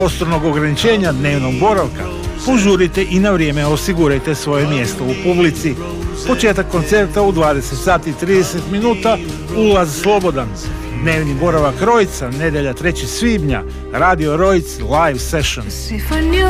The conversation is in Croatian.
ostrog ograničenja dnevnog boravka, požurite i na vrijeme osigurajte svoje mjesto u publici. Početak koncerta u 20 sati i 30 minuta, ulaz slobodan. Dnevni boravak Rojca, nedjelja 3. svibnja, Radio Rojc Live Session.